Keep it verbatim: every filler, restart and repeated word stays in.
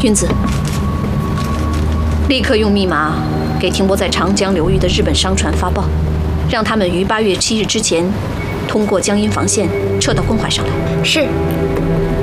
云子，立刻用密码给停泊在长江流域的日本商船发报，让他们于八月七日之前通过江阴防线撤到关淮上来。 是。